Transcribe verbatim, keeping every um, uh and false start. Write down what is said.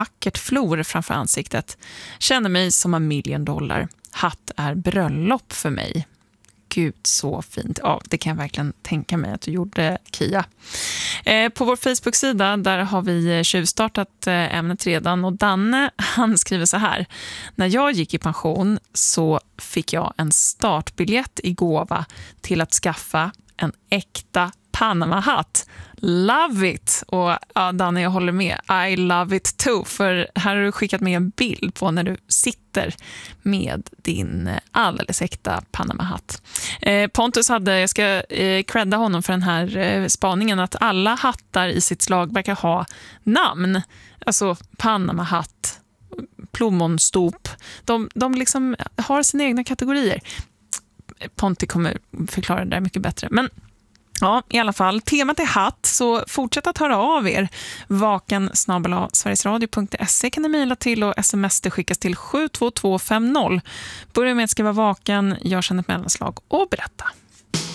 vackert flor framför ansiktet. Känner mig som en million dollar. Hatt är bröllop för mig. Gud, så fint. Ja, det kan jag verkligen tänka mig att du gjorde, Kia. Eh, på vår Facebook-sida där har vi tjuvstartat eh, ämnet redan. Och Danne, han skriver så här. När jag gick i pension så fick jag en startbiljett i gåva till att skaffa en äkta Panama-hatt. Love it! Och ja, Danne, jag håller med. I love it too. För här har du skickat med en bild på när du sitter med din alldeles äkta Panama-hatt. Eh, Pontus hade, jag ska eh, credda honom för den här eh, spaningen, att alla hattar i sitt slag verkar ha namn. Alltså Panama-hatt, plommonstop. De, de liksom har sina egna kategorier. Ponti kommer förklara det där mycket bättre. Men ja, i alla fall, temat är hatt, så fortsätt att höra av er. Vaken snabel-a sverigesradio punkt se kan ni mejla till och sms det skickas till sju två två fem noll. Börja med att skriva vaken, gör sedan ett mellanslag och berätta.